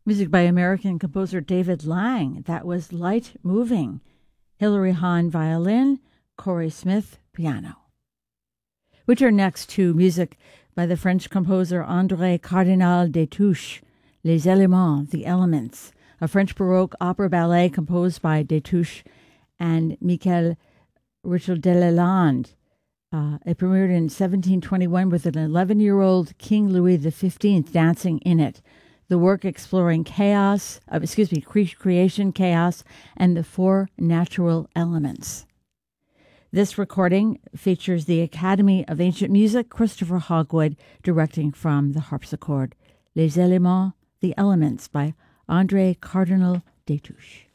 Music by American composer David Lang. That was Light Moving. Hilary Hahn, violin. Corey Smith, piano. We turn next to music by the French composer André Cardinal Destouches. Les Éléments, The Elements, a French Baroque opera ballet composed by Destouches and Michel Richardet-Lalande. It premiered in 1721 with an 11-year-old King Louis XV dancing in it. The work exploring creation, chaos, and the four natural elements. This recording features the Academy of Ancient Music, Christopher Hogwood, directing from the harpsichord. Les Éléments, The Elements by André Cardinal Destouches.